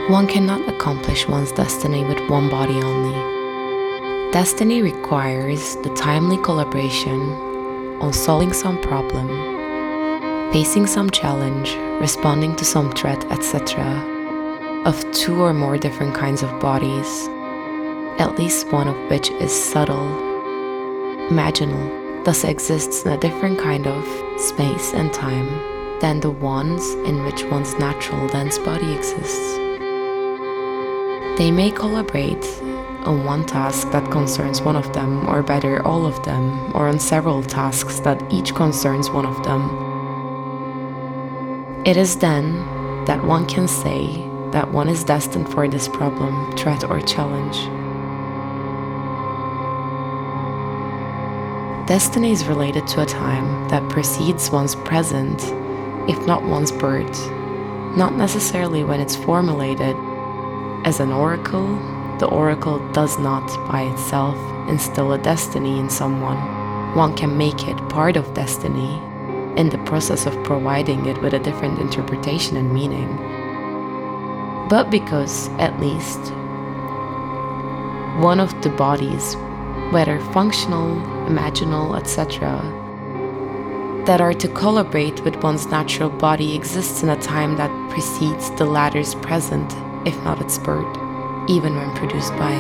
One cannot accomplish one's destiny with one body only. Destiny requires the timely collaboration on solving some problem, facing some challenge, responding to some threat, etc., of two or more different kinds of bodies, at least one of which is subtle, imaginal, thus exists in a different kind of space and time than the ones in which one's natural dense body exists. They may collaborate on one task that concerns one of them, or better, all of them, or on several tasks that each concerns one of them. It is then that one can say that one is destined for this problem, threat, or challenge. Destiny is related to a time that precedes one's present, if not one's birth, not necessarily when it's formulated. As an oracle, the oracle does not by itself instill a destiny in someone. One can make it part of destiny in the process of providing it with a different interpretation and meaning. But because, at least, one of the bodies, whether functional, imaginal, etc., that are to collaborate with one's natural body exists in a time that precedes the latter's present, if not its birth, even when produced by it.